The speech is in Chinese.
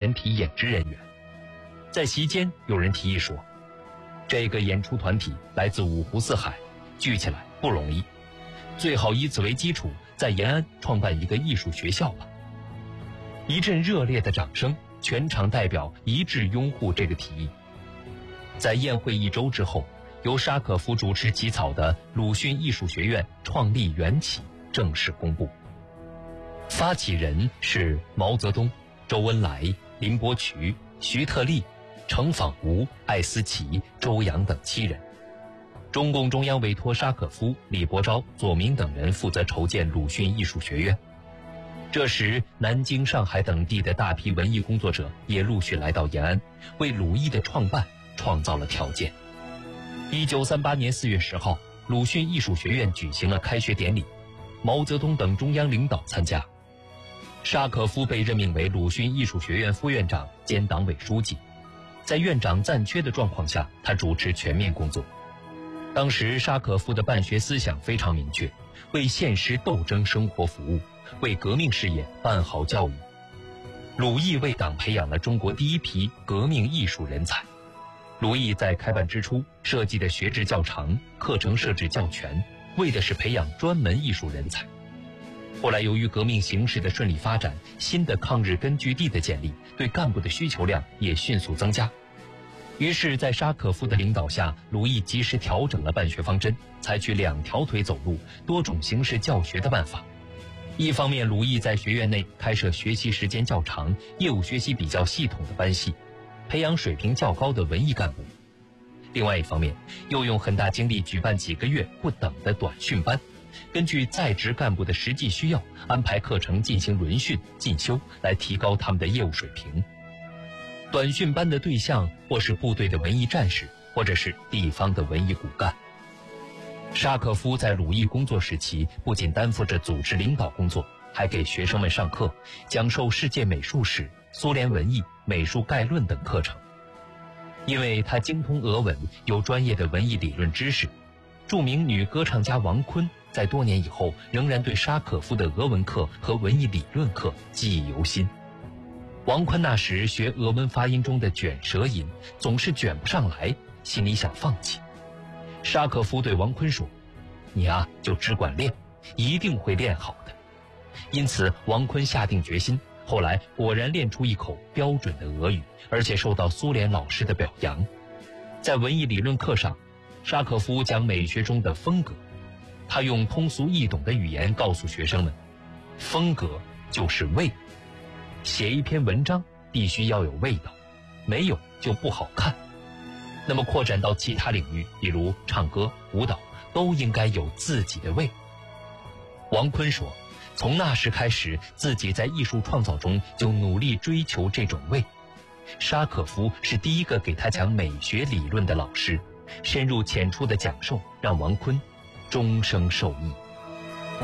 全体演职人员。在席间，有人提议说，这个演出团体来自五湖四海，聚起来不容易，最好以此为基础，在延安创办一个艺术学校吧。一阵热烈的掌声，全场代表一致拥护这个提议。在宴会1周之后，由沙可夫主持起草的鲁迅艺术学院创立缘起正式公布。发起人是毛泽东、周恩来、林伯渠、徐特立、程仿吾、艾思奇、周扬等7人。中共中央委托沙可夫、李伯钊、左明等人负责筹建鲁迅艺术学院。这时，南京、上海等地的大批文艺工作者也陆续来到延安，为鲁艺的创办创造了条件。1938年4月10号，鲁迅艺术学院举行了开学典礼，毛泽东等中央领导参加。沙可夫被任命为鲁迅艺术学院副院长兼党委书记，在院长暂缺的状况下，他主持全面工作。当时沙可夫的办学思想非常明确，为现实斗争生活服务，为革命事业办好教育。鲁艺为党培养了中国第一批革命艺术人才。鲁艺在开办之初设计的学制较长，课程设置较全，为的是培养专门艺术人才。后来由于革命形势的顺利发展，新的抗日根据地的建立，对干部的需求量也迅速增加。于是在沙可夫的领导下，鲁艺及时调整了办学方针，采取2条腿走路、多种形式教学的办法。一方面，鲁艺在学院内开设学习时间较长、业务学习比较系统的班系，培养水平较高的文艺干部；另外一方面，又用很大精力举办几个月不等的短训班，根据在职干部的实际需要，安排课程进行轮训、进修，来提高他们的业务水平。短训班的对象或是部队的文艺战士，或者是地方的文艺骨干。沙可夫在鲁艺工作时期，不仅担负着组织领导工作，还给学生们上课，讲授世界美术史、苏联文艺、美术概论等课程。因为他精通俄文，有专业的文艺理论知识，著名女歌唱家王坤在多年以后仍然对沙可夫的俄文课和文艺理论课记忆犹新。王坤那时学俄文发音中的卷舌音，总是卷不上来，心里想放弃。沙可夫对王坤说，你啊，就只管练，一定会练好的。因此王坤下定决心，后来果然练出一口标准的俄语，而且受到苏联老师的表扬。在文艺理论课上，沙可夫讲美学中的风格，他用通俗易懂的语言告诉学生们，风格就是味。写一篇文章必须要有味道，没有就不好看。那么扩展到其他领域，比如唱歌、舞蹈，都应该有自己的味。王坤说，从那时开始，自己在艺术创造中就努力追求这种味。沙可夫是第一个给他讲美学理论的老师，深入浅出的讲授让王坤终生受益。